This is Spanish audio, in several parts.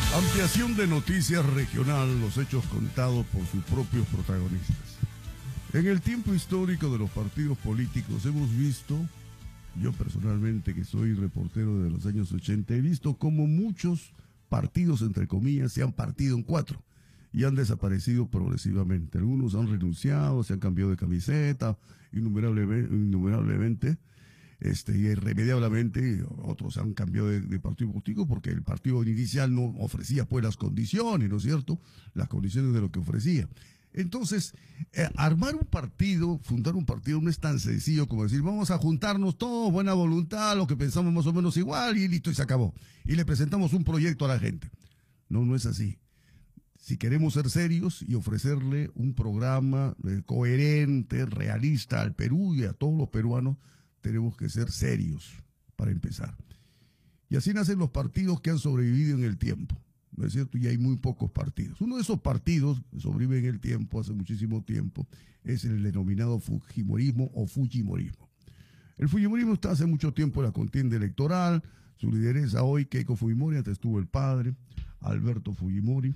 Ampliación de noticias regional, los hechos contados por sus propios protagonistas. En el tiempo histórico de los partidos políticos hemos visto, yo personalmente que soy reportero de los años 80, he visto cómo muchos partidos, entre comillas, se han partido en cuatro y han desaparecido progresivamente. Algunos han renunciado, se han cambiado de camiseta, innumerablemente, y irremediablemente otros han cambiado de partido político porque el partido inicial no ofrecía pues las condiciones, ¿no es cierto? Las condiciones de lo que ofrecía. Entonces, armar un partido, fundar un partido no es tan sencillo como decir, vamos a juntarnos todos, buena voluntad, lo que pensamos más o menos igual y listo y se acabó. Y le presentamos un proyecto a la gente. No, no es así. Si queremos ser serios y ofrecerle un programa coherente, realista al Perú y a todos los peruanos, tenemos que ser serios para empezar. Y así nacen los partidos que han sobrevivido en el tiempo, ¿no es cierto? Y hay muy pocos partidos. Uno de esos partidos que sobrevive en el tiempo, hace muchísimo tiempo, es el denominado Fujimorismo o Fujimorismo. El Fujimorismo está hace mucho tiempo en la contienda electoral, su lideresa hoy, Keiko Fujimori, antes estuvo el padre, Alberto Fujimori,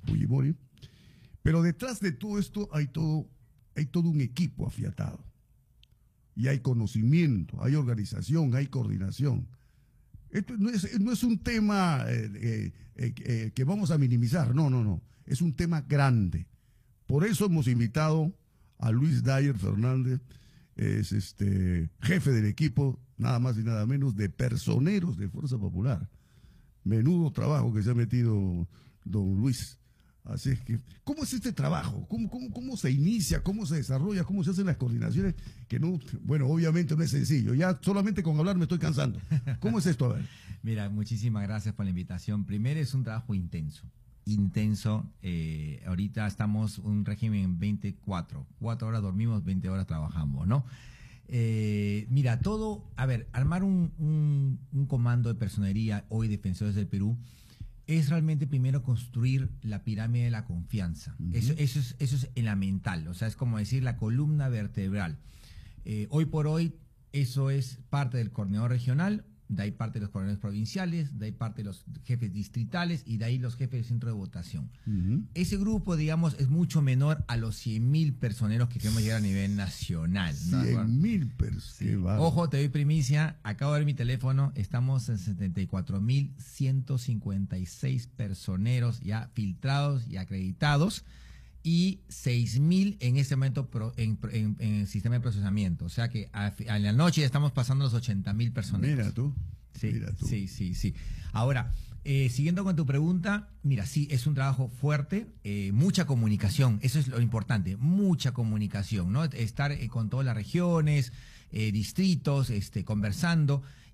pero detrás de todo esto hay todo un equipo afiatado. Y hay conocimiento, hay organización, hay coordinación. Esto no es un tema que vamos a minimizar, no. Es un tema grande. Por eso hemos invitado a Luis Dyer Fernández, es jefe del equipo, nada más y nada menos, de personeros de Fuerza Popular. Menudo trabajo que se ha metido don Luis. Así es que, ¿cómo es este trabajo? ¿Cómo se inicia? ¿Cómo se desarrolla? ¿Cómo se hacen las coordinaciones? Que no, bueno, obviamente no es sencillo. Ya solamente con hablar me estoy cansando. ¿Cómo es esto? A ver. Mira, muchísimas gracias por la invitación. Primero, es un trabajo intenso. Ahorita estamos en un régimen 24. 4 horas dormimos, 20 horas trabajamos, ¿no? Mira, armar un comando de personería, hoy Defensores del Perú, es realmente primero construir la pirámide de la confianza. Eso es elemental, o sea, es como decir la columna vertebral. Hoy por hoy, eso es parte del coordinador regional, de ahí parte de los coordinadores provinciales, de ahí parte de los jefes distritales y de ahí los jefes del centro de votación. Ese grupo, digamos, es mucho menor a los 100.000 personeros que queremos llegar a nivel nacional, ¿no? 100.000 personas. Sí. Ojo, te doy primicia, acabo de ver mi teléfono, estamos en 74.156 personeros ya filtrados y acreditados y 6.000 en este momento en el sistema de procesamiento. O sea que a la noche ya estamos pasando los 80.000 personeros. Mira tú. Sí. Ahora, siguiendo con tu pregunta, mira, sí, es un trabajo fuerte, mucha comunicación, eso es lo importante, mucha comunicación, ¿no? Estar con todas las regiones, distritos, conversando.